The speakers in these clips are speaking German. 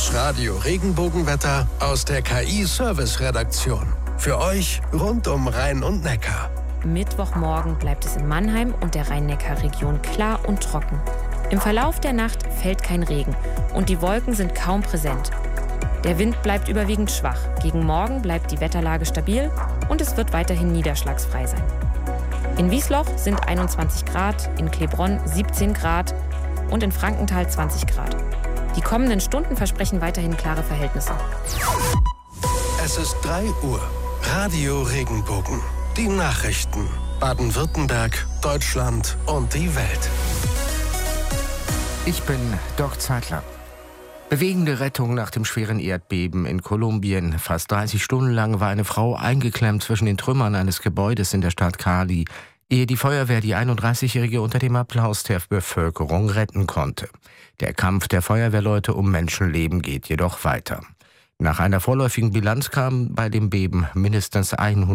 Das Radio-Regenbogenwetter aus der KI-Service-Redaktion. Für euch rund um Rhein und Neckar. Mittwochmorgen bleibt es in Mannheim und der Rhein-Neckar-Region klar und trocken. Im Verlauf der Nacht fällt kein Regen und die Wolken sind kaum präsent. Der Wind bleibt überwiegend schwach. Gegen Morgen bleibt die Wetterlage stabil und es wird weiterhin niederschlagsfrei sein. In Wiesloch sind 21 Grad, in Klebronn 17 Grad und in Frankenthal 20 Grad. Die kommenden Stunden versprechen weiterhin klare Verhältnisse. Es ist 3 Uhr. Radio Regenbogen. Die Nachrichten. Baden-Württemberg, Deutschland und die Welt. Ich bin Doc Zeitler. Bewegende Rettung nach dem schweren Erdbeben in Kolumbien. Fast 30 Stunden lang war eine Frau eingeklemmt zwischen den Trümmern eines Gebäudes in der Stadt Cali, ehe die Feuerwehr die 31-Jährige unter dem Applaus der Bevölkerung retten konnte. Der Kampf der Feuerwehrleute um Menschenleben geht jedoch weiter. Nach einer vorläufigen Bilanz kamen bei dem Beben mindestens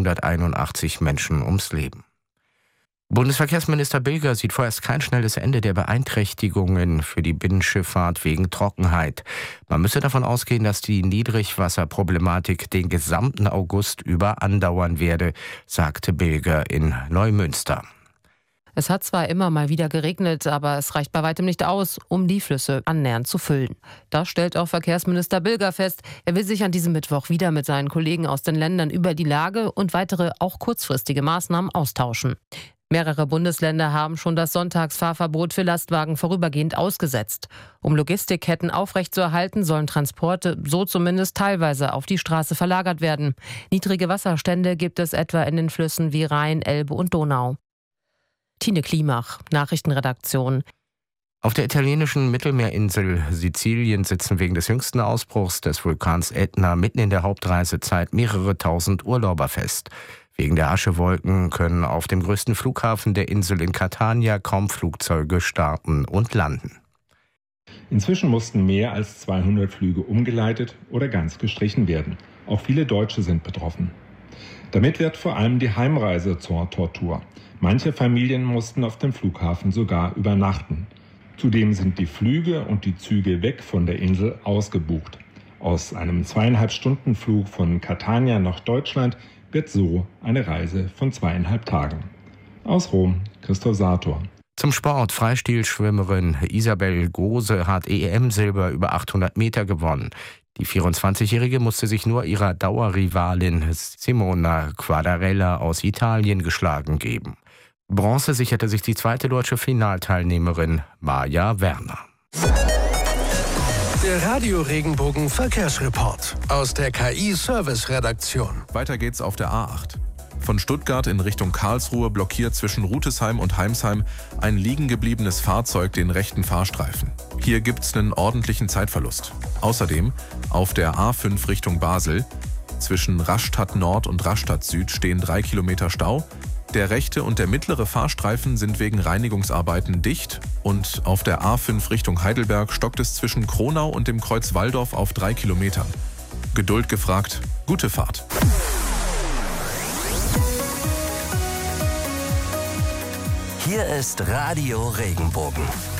181 Menschen ums Leben. Bundesverkehrsminister Bilger sieht vorerst kein schnelles Ende der Beeinträchtigungen für die Binnenschifffahrt wegen Trockenheit. Man müsse davon ausgehen, dass die Niedrigwasserproblematik den gesamten August über andauern werde, sagte Bilger in Neumünster. Es hat zwar immer mal wieder geregnet, aber es reicht bei weitem nicht aus, um die Flüsse annähernd zu füllen. Das stellt auch Verkehrsminister Bilger fest. Er will sich an diesem Mittwoch wieder mit seinen Kollegen aus den Ländern über die Lage und weitere, auch kurzfristige Maßnahmen austauschen. Mehrere Bundesländer haben schon das Sonntagsfahrverbot für Lastwagen vorübergehend ausgesetzt. Um Logistikketten aufrechtzuerhalten, sollen Transporte so zumindest teilweise auf die Straße verlagert werden. Niedrige Wasserstände gibt es etwa in den Flüssen wie Rhein, Elbe und Donau. Tine Klimach, Nachrichtenredaktion. Auf der italienischen Mittelmeerinsel Sizilien sitzen wegen des jüngsten Ausbruchs des Vulkans Ätna mitten in der Hauptreisezeit mehrere tausend Urlauber fest. Wegen der Aschewolken können auf dem größten Flughafen der Insel in Catania kaum Flugzeuge starten und landen. Inzwischen mussten mehr als 200 Flüge umgeleitet oder ganz gestrichen werden. Auch viele Deutsche sind betroffen. Damit wird vor allem die Heimreise zur Tortur. Manche Familien mussten auf dem Flughafen sogar übernachten. Zudem sind die Flüge und die Züge weg von der Insel ausgebucht. Aus einem 2,5-Stunden-Flug von Catania nach Deutschland wird so eine Reise von 2,5 Tagen. Aus Rom, Christoph Sator. Zum Sport. Freistilschwimmerin Isabel Gose hat EM-Silber über 800 Meter gewonnen. Die 24-Jährige musste sich nur ihrer Dauerrivalin Simona Quadarella aus Italien geschlagen geben. Bronze sicherte sich die zweite deutsche Finalteilnehmerin Maja Werner. Der Radio-Regenbogen Verkehrsreport aus der KI-Service-Redaktion. Weiter geht's auf der A8. Von Stuttgart in Richtung Karlsruhe blockiert zwischen Rutesheim und Heimsheim ein liegen gebliebenes Fahrzeug den rechten Fahrstreifen. Hier gibt's einen ordentlichen Zeitverlust. Außerdem auf der A5 Richtung Basel. Zwischen Rastatt Nord und Rastatt Süd stehen 3 Kilometer Stau. Der rechte und der mittlere Fahrstreifen sind wegen Reinigungsarbeiten dicht und auf der A5 Richtung Heidelberg stockt es zwischen Kronau und dem Kreuz Walldorf auf 3 Kilometern. Geduld gefragt, gute Fahrt. Hier ist Radio Regenbogen.